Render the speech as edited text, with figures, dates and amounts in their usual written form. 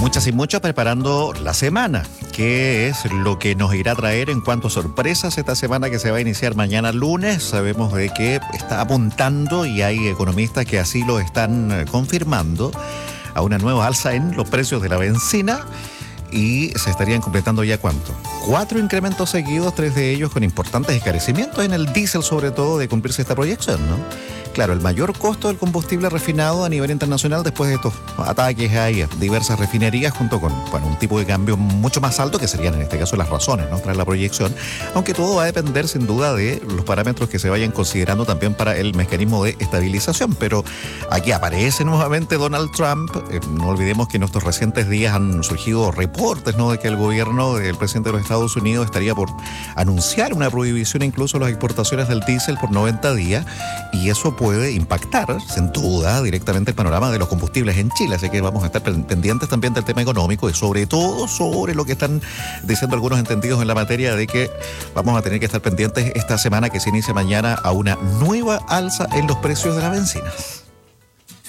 Muchas y muchos preparando la semana, que es lo que nos irá a traer en cuanto a sorpresas esta semana que se va a iniciar mañana lunes. Sabemos de que está apuntando, y hay economistas que así lo están confirmando, a una nueva alza en los precios de la benzina, y se estarían completando ya ¿cuánto? 4 incrementos seguidos, 3 de ellos con importantes encarecimientos en el diésel, sobre todo, de cumplirse esta proyección, ¿no? Claro, el mayor costo del combustible refinado a nivel internacional después de estos ataques a diversas refinerías, junto con un tipo de cambio mucho más alto, que serían en este caso las razones, ¿no?, tras la proyección, aunque todo va a depender sin duda de los parámetros que se vayan considerando también para el mecanismo de estabilización. Pero aquí aparece nuevamente Donald Trump. No olvidemos que en estos recientes días han surgido reportes, ¿no?, de que el gobierno del presidente de los Estados Unidos estaría por anunciar una prohibición incluso a las exportaciones del diésel por 90 días, y eso puede impactar, sin duda, directamente el panorama de los combustibles en Chile. Así que vamos a estar pendientes también del tema económico y sobre todo sobre lo que están diciendo algunos entendidos en la materia, de que vamos a tener que estar pendientes esta semana que se inicia mañana a una nueva alza en los precios de las bencinas.